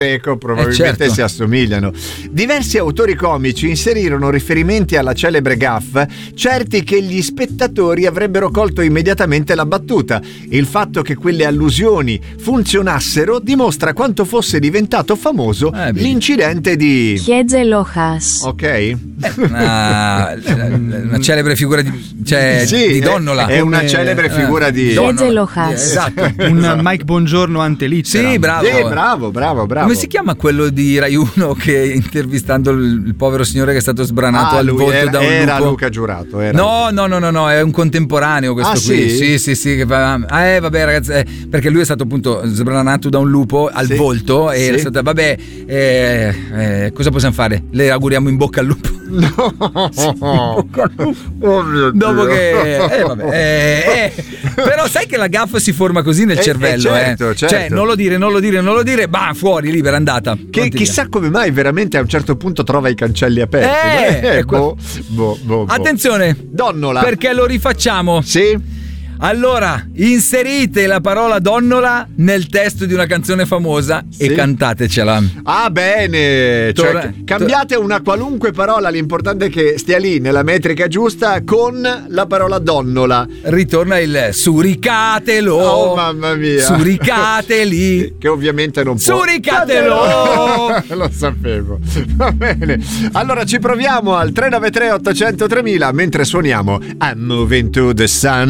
Greco probabilmente certo. si assomigliano. Diversi autori comici inserirono riferimenti alla celebre gaffe, certi che gli spettatori avrebbero colto immediatamente la battuta. Il fatto che quelle allusioni funzionassero dimostra quanto fosse diventato famoso l'incidente di Χέτζε Λόχας. Ok? Una celebre figura di Donnola. È una celebre figura di Χέτζε Λόχας. Esatto. Un Mike Bongiorno ante-litteram. Sì, bravo. bravo. Come si chiama quello di Rai 1 che intervistando il povero signore che è stato sbranato al volto da un era lupo? Luca Giurato. No, è un contemporaneo questo qui. Sì, che fa, vabbè ragazzi, perché lui è stato appunto sbranato da un lupo al volto e era stato, cosa possiamo fare? Le auguriamo in bocca al lupo. No. Oh mio Dopo Dio. che però sai che la gaffa si forma così nel cervello, certo. Cioè non lo dire, fuori, libera, andata. Che chissà come mai veramente a un certo punto trova i cancelli aperti. Attenzione, Donnola. perché lo rifacciamo. Sì. Allora, inserite la parola donnola nel testo di una canzone famosa e cantatecela. Ah, bene. Cioè, cambiate una qualunque parola, l'importante è che stia lì nella metrica giusta con la parola donnola. Ritorna il suricatelo. Oh, mamma mia. Suricateli. Che ovviamente non può. Suricatelo. Lo sapevo. Va bene. Allora ci proviamo al 393 800 3000 mentre suoniamo I'm Moving to the Sun.